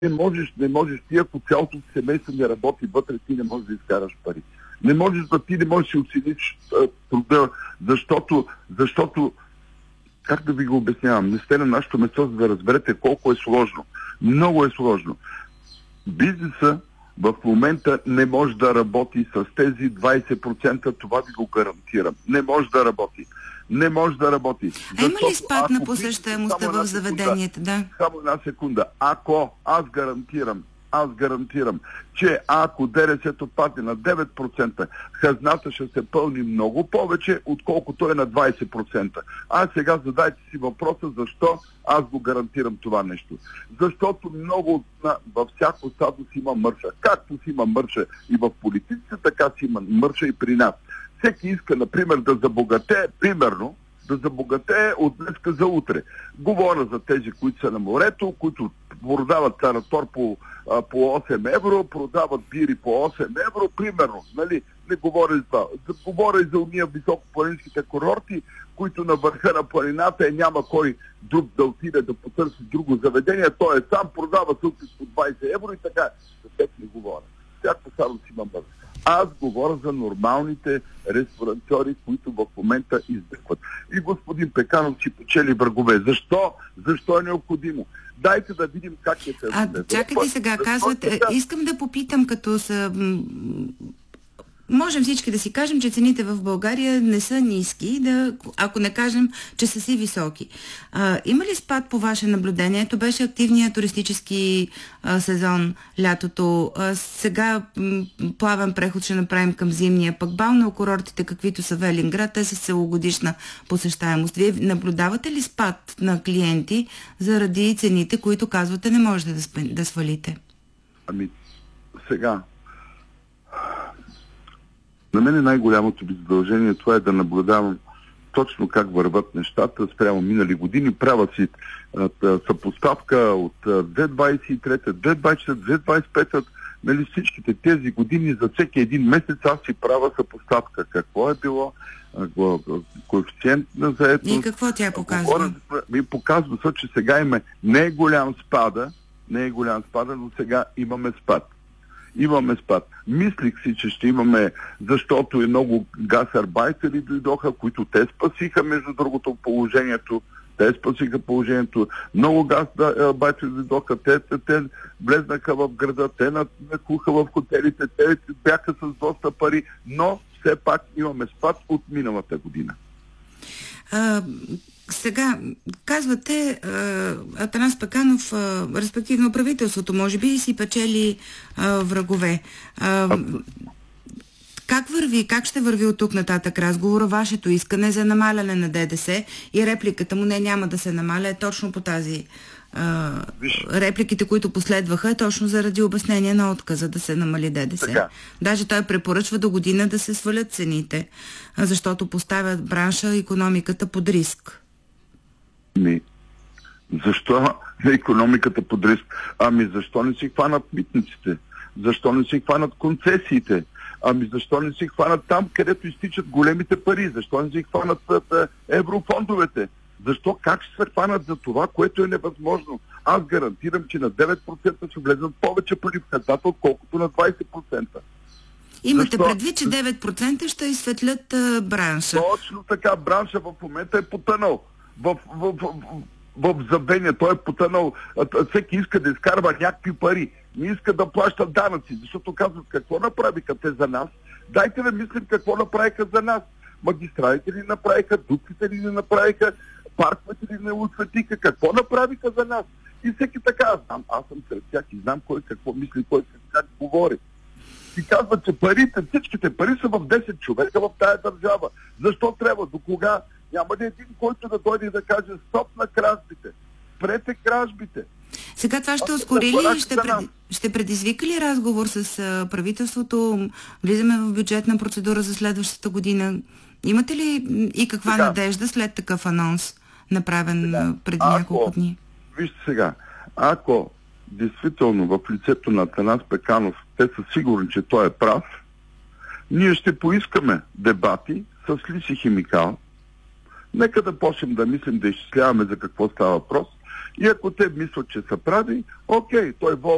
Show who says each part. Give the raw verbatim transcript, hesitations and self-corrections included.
Speaker 1: Не можеш, не можеш ти, ако цялото семейство не работи вътре, ти не можеш да изкараш пари. Не можеш да ти не можеш да си оцениш труда, защото, защото, как да ви го обяснявам, не сте на нашото место, за да разберете колко е сложно. Много е сложно. Бизнеса в момента не може да работи с тези двайсет процента, това ви го гарантирам. Не може да работи. Не може да работи.
Speaker 2: А има ли спад на посещаемостта в заведенията? Да.
Speaker 1: Само една секунда. Ако аз гарантирам, аз гарантирам, че ако ДДС-то падне на девет процента, хазната ще се пълни много повече, отколкото е на двайсет процента. А сега задайте си въпроса, защо аз го гарантирам това нещо. Защото много във всяко стадо си има мърша. Както си има мърша и в политиците, така си има мърша и при нас. Всеки иска, например, да забогатее, примерно, да забогатее от днеска за утре. Говоря за тези, които са на морето, които продават таратор по, а, по осем евро, продават бири по осем евро, примерно. Нали? Не говоря за това. Говоря и за уния високопланинските курорти, които на върха на планината е няма кой друг да отиде да потърси друго заведение. Той е сам, продава сутки по двайсет евро и така. За тях не говоря. Всяко само си има мърз. Аз говоря за нормалните ресторантьори, които в момента издъхват. И господин Пеканов си печели врагове. Защо? Защо е необходимо? Дайте да видим как е.
Speaker 2: А, чакайте сега, казвате, искам да попитам, като са... Можем всички да си кажем, че цените в България не са ниски, да, ако не кажем, че са си високи. А, има ли спад по ваше наблюдение? Ето беше активният туристически а, сезон лятото. А, сега м, плавен преход ще направим към зимния. Пък балнеокурортите, каквито са Велинград, те са целогодишна посещаемост. Вие наблюдавате ли спад на клиенти заради цените, които казвате не можете да, спен, да свалите?
Speaker 1: Ами, сега... На мен най-голямото би задължение това е да наблюдавам точно как върват нещата спрямо минали години. Правя си а, съпоставка от две хиляди двайсет и трета, две хиляди двайсет и четвърта, две хиляди двайсет и пета, нали, всичките тези години за всеки един месец аз си правя съпоставка. Какво е било, а, коефициент на заетост.
Speaker 2: И какво тя показва?
Speaker 1: Ми показва се, че сега има не е голям спада, не е голям спада, но сега имаме спад. Имаме спад. Мислих си, че ще имаме, защото и много гасарбайтери дойдоха, които те спасиха, между другото, положението. Те спасиха положението. Много гасарбайтери дойдоха, те, те, те влезнаха в града, те накуха в хотелите, те бяха с доста пари, но все пак имаме спад от миналата година.
Speaker 2: А... Сега, казвате, Атанас Пеканов, респективно правителството, може би, си печели а, врагове. А, как върви, как ще върви от тук нататък разговора, вашето искане за намаляне на ДДС и репликата му не няма да се намаля, е точно по тази... А, репликите, които последваха, е точно заради обяснение на отказа да се намали ДДС. Така. Даже той препоръчва до година да се свалят цените, защото поставят бранша, икономиката под риск.
Speaker 1: Ми, защо на икономиката под риск? Ами защо не си хванат митниците? Защо не си хванат концесиите? Ами защо не си хванат там, където изтичат големите пари? Защо не си хванат еврофондовете? Защо? Как ще се хванат за това, което е невъзможно? Аз гарантирам, че на девет процента ще влезнат повече пари в хазната, отколкото на двайсет процента.
Speaker 2: Имате Защо? предвид, че девет процента ще изсветлят а, бранша.
Speaker 1: Точно така. Бранша в момента е потънал. В, в, в, в, в забвение. Той е потънал. Всеки иска да изкарва някакви пари. Не иска да плаща данъци, защото казват какво направиха те за нас. Дайте да мислим какво направиха за нас. Магистралите ли направиха, дупките ли не направиха, парковете ли не осветиха, какво направиха за нас. И всеки така, аз знам, аз съм сред тях и знам кой какво мисли, кой как говори. И казват, че парите, всичките пари са в десет човека в тая държава. Защо трябва? До кога? Няма ли един, който да дойде и да каже стоп на кражбите? Спрете кражбите.
Speaker 2: Сега това ще ускори ли, ще, пред... ще предизвика ли разговор с а, правителството? Влизаме в бюджетна процедура за следващата година. Имате ли и каква сега надежда след такъв анонс, направен сега преди ако, няколко дни?
Speaker 1: Вижте сега, ако действително в лицето на Атанас Пеканов те са сигурни, че той е прав, ние ще поискаме дебати с Лиси Химикал. Нека да почнем да мислим, да изчисляваме за какво става въпрос. И ако те мислят, че са прави, окей, той вол